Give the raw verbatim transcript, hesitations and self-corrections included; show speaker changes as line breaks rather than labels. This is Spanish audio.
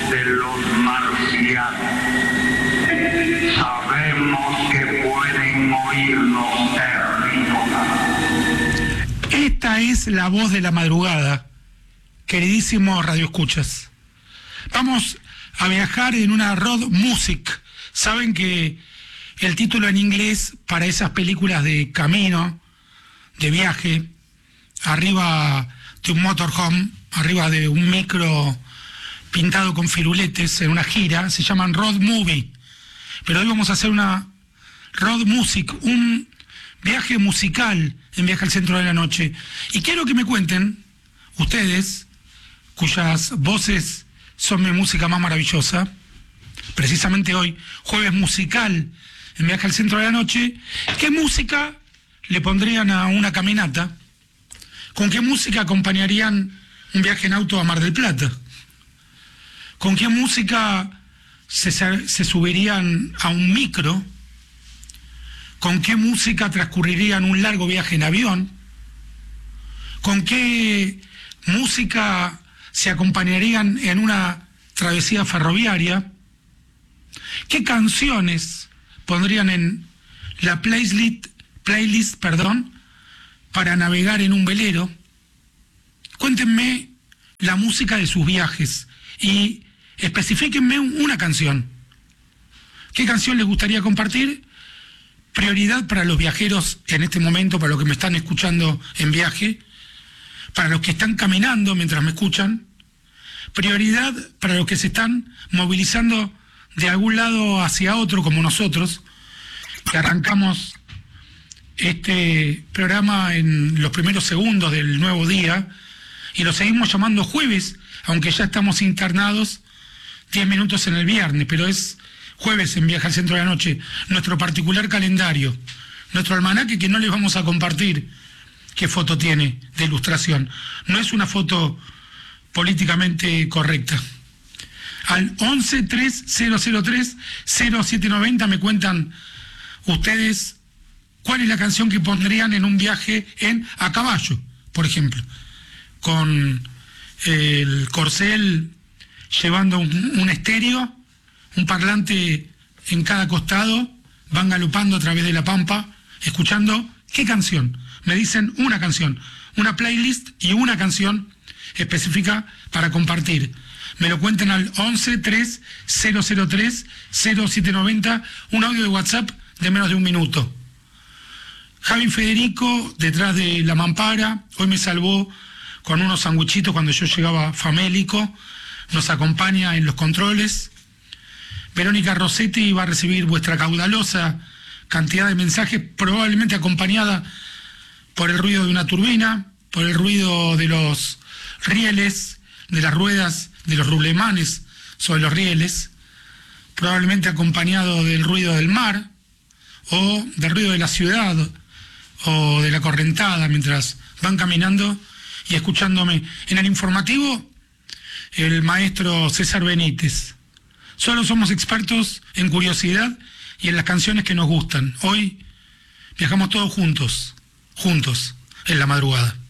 de los marcianos. Sabemos que pueden oírnos terrícolas.
Esta es la voz de la madrugada, queridísimos radioescuchas. Vamos a viajar en una road music. Saben que el título en inglés para esas películas de camino, de viaje, arriba de un motorhome, arriba de un micro pintado con firuletes en una gira, se llaman road movie. Pero hoy vamos a hacer una road music, un viaje musical en Viaje al Centro de la Noche. Y quiero que me cuenten, ustedes, cuyas voces son mi música más maravillosa, precisamente hoy, jueves musical en Viaje al Centro de la Noche, ¿qué música le pondrían a una caminata? ¿Con qué música acompañarían un viaje en auto a Mar del Plata? ¿Con qué música se, se subirían a un micro? ¿Con qué música transcurrirían un largo viaje en avión? ¿Con qué música se acompañarían en una travesía ferroviaria? ¿Qué canciones pondrían en la playlist, playlist, perdón, para navegar en un velero? Cuéntenme la música de sus viajes y especifíquenme una canción. ¿Qué canción les gustaría compartir? Prioridad para los viajeros en este momento, para los que me están escuchando en viaje, para los que están caminando mientras me escuchan, prioridad para los que se están movilizando de algún lado hacia otro, como nosotros, que arrancamos este programa en los primeros segundos del nuevo día y lo seguimos llamando jueves, aunque ya estamos internados diez minutos en el viernes, pero es jueves en Viaje al Centro de la Noche, nuestro particular calendario, nuestro almanaque que no les vamos a compartir qué foto tiene de ilustración. No es una foto políticamente correcta. Al once tres cero cero tres cero siete noventa me cuentan ustedes cuál es la canción que pondrían en un viaje en a caballo, por ejemplo, con el corcel llevando un, un estéreo, un parlante en cada costado, van galopando a través de la pampa, escuchando qué canción. Me dicen una canción, una playlist y una canción específica para compartir. Me lo cuentan al once tres cero cero tres cero siete noventa, un audio de WhatsApp de menos de un minuto. Javi Federico, detrás de la mampara, hoy me salvó con unos sanguichitos cuando yo llegaba famélico, nos acompaña en los controles. Verónica Rossetti va a recibir vuestra caudalosa cantidad de mensajes, probablemente acompañada por el ruido de una turbina, por el ruido de los rieles, de las ruedas, de los rulemanes sobre los rieles, probablemente acompañado del ruido del mar, o del ruido de la ciudad, o de la correntada, mientras van caminando y escuchándome. En el informativo, el maestro César Benítez. Solo somos expertos en curiosidad y en las canciones que nos gustan. Hoy viajamos todos juntos, juntos, en la madrugada.